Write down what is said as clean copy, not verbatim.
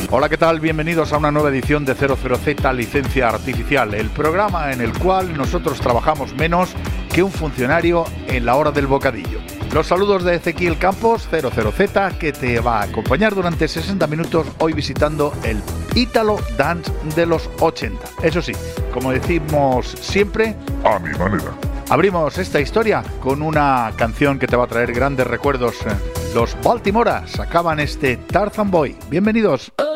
Hola, ¿qué tal? Bienvenidos a una nueva edición de 00Z Licencia Artificial, el programa en el cual nosotros trabajamos menos que un funcionario en la hora del bocadillo. Los saludos de Ezequiel Campos, 00Z, que te va a acompañar durante 60 minutos hoy visitando el Ítalo Dance de los 80. Eso sí, como decimos siempre, a mi manera. Abrimos esta historia con una canción que te va a traer grandes recuerdos. Los Baltimoras sacaban este Tarzan Boy. Bienvenidos.